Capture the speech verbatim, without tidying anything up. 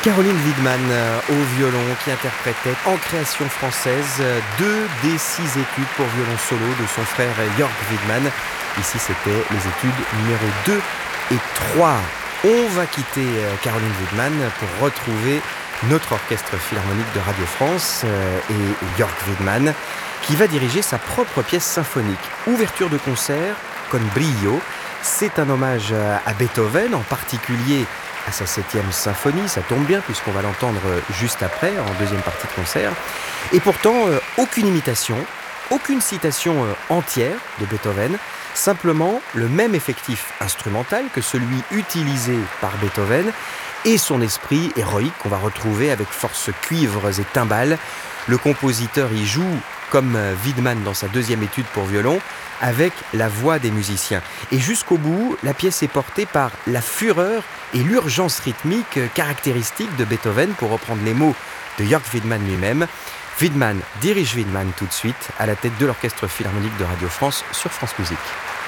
Caroline Wiedemann euh, au violon qui interprétait en création française euh, deux des six études pour violon solo de son frère Jörg Wiedemann. Ici c'était les études numéro deux et trois. On va quitter euh, Caroline Wiedemann pour retrouver notre orchestre philharmonique de Radio France euh, et Jörg Wiedemann qui va diriger sa propre pièce symphonique. Ouverture de concert, Con brio. C'est un hommage à Beethoven, en particulier à sa septième symphonie, ça tombe bien puisqu'on va l'entendre juste après, en deuxième partie de concert. Et pourtant, euh, aucune imitation, aucune citation euh, entière de Beethoven, simplement le même effectif instrumental que celui utilisé par Beethoven et son esprit héroïque qu'on va retrouver avec force cuivres et timbales. Le compositeur y joue comme Wiedemann dans sa deuxième étude pour violon, avec la voix des musiciens. Et jusqu'au bout, la pièce est portée par la fureur et l'urgence rythmique caractéristique de Beethoven, pour reprendre les mots de Jörg Wiedemann lui-même. Wiedemann dirige Wiedemann tout de suite à la tête de l'Orchestre Philharmonique de Radio France sur France Musique.